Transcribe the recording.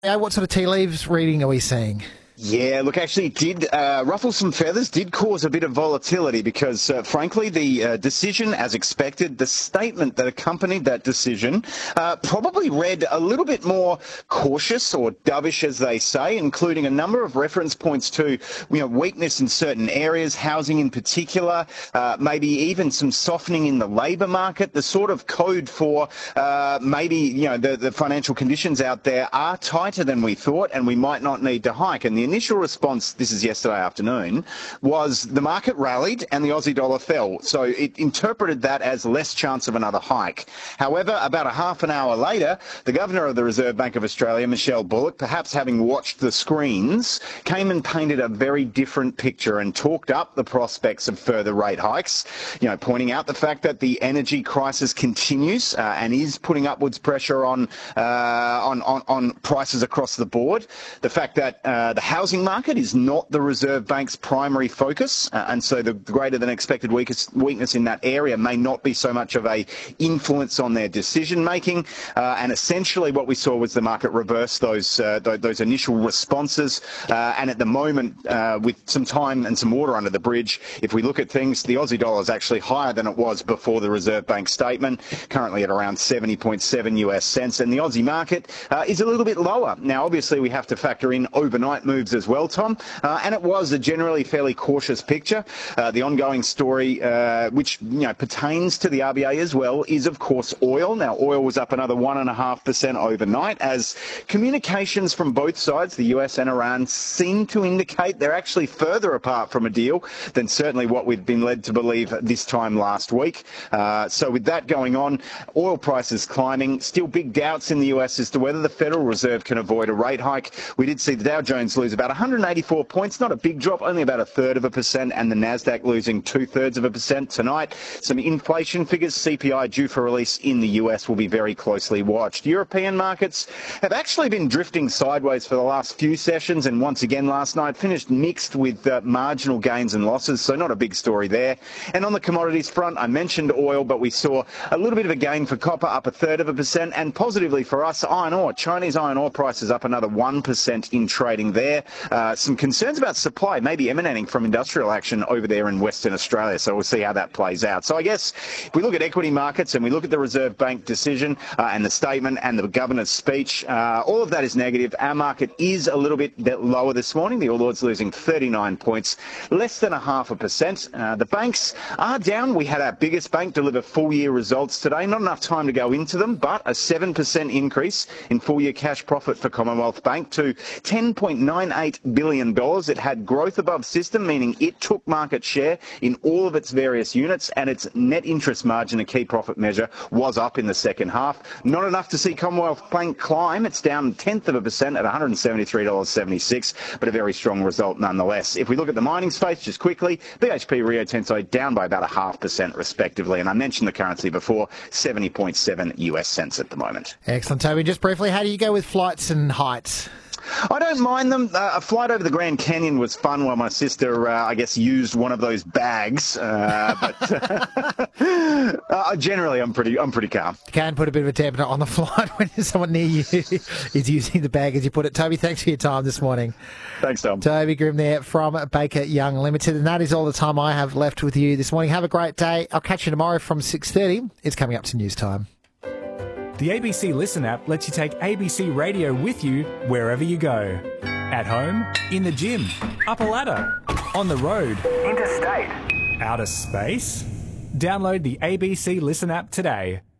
What sort of tea leaves reading are we seeing? Yeah, look, actually it did ruffle some feathers, did cause a bit of volatility because, frankly, the decision, as expected, the statement that accompanied that decision probably read a little bit more cautious or dovish, as they say, including a number of reference points to, weakness in certain areas, housing in particular, maybe even some softening in the labour market, the sort of code for maybe, the financial conditions out there are tighter than we thought and we might not need to hike. And the initial response, this is yesterday afternoon, was the market rallied and the Aussie dollar fell. So it interpreted that as less chance of another hike. However, about a half an hour later, the Governor of the Reserve Bank of Australia, Michelle Bullock, perhaps having watched the screens, came and painted a very different picture and talked up the prospects of further rate hikes, pointing out the fact that the energy crisis continues and is putting upwards pressure on prices across the board. The fact that the housing market is not the Reserve Bank's primary focus, and so the greater than expected weakness in that area may not be so much of a influence on their decision making. And essentially, what we saw was the market reverse those initial responses. And at the moment, with some time and some water under the bridge, if we look at things, the Aussie dollar is actually higher than it was before the Reserve Bank statement, currently at around 70.7 US cents, and the Aussie market is a little bit lower. Now, obviously, we have to factor in overnight moves as well, Tom, and it was a generally fairly cautious picture. The ongoing story, which pertains to the RBA as well, is of course oil. Now, oil was up another 1.5% overnight as communications from both sides, the US and Iran, seem to indicate they're actually further apart from a deal than certainly what we'd been led to believe this time last week. So with that going on, oil prices climbing, still big doubts in the US as to whether the Federal Reserve can avoid a rate hike. We did see the Dow Jones lose about 184 points, not a big drop, only about 1/3%, and the Nasdaq losing 2/3% tonight. Some inflation figures, CPI due for release in the US, will be very closely watched. European markets have actually been drifting sideways for the last few sessions, and once again last night finished mixed with marginal gains and losses, so not a big story there. And on the commodities front, I mentioned oil, but we saw a little bit of a gain for copper, up 1/3%, and positively for us, iron ore. Chinese iron ore prices up another 1% in trading there. Some concerns about supply maybe emanating from industrial action over there in Western Australia, so we'll see how that plays out. So I guess if we look at equity markets and we look at the Reserve Bank decision and the statement and the Governor's speech, all of that is negative. Our market is a little bit lower this morning. The All Ords losing 39 points, less than 0.5%. The banks are down. We had our biggest bank deliver full-year results today. Not enough time to go into them, but a 7% increase in full-year cash profit for Commonwealth Bank to $10.98 billion. It had growth above system, meaning it took market share in all of its various units, and its net interest margin, a key profit measure, was up in the second half. Not enough to see Commonwealth Bank climb. It's down 0.1% at $173.76, but a very strong result nonetheless. If we look at the mining space, just quickly, BHP, Rio Tinto down by about 0.5% respectively, and I mentioned the currency before, 70.7 US cents at the moment. Excellent, Toby. Just briefly, how do you go with flights and heights? I don't mind them. A flight over the Grand Canyon was fun while my sister, used one of those bags. But generally, I'm pretty calm. You can put a bit of a dampener on the flight when someone near you is using the bag, as you put it. Toby, thanks for your time this morning. Thanks, Tom. Toby Grimm there from Baker Young Limited. And that is all the time I have left with you this morning. Have a great day. I'll catch you tomorrow from 6:30. It's coming up to news time. The ABC Listen app lets you take ABC Radio with you wherever you go. At home, in the gym, up a ladder, on the road, interstate, outer space. Download the ABC Listen app today.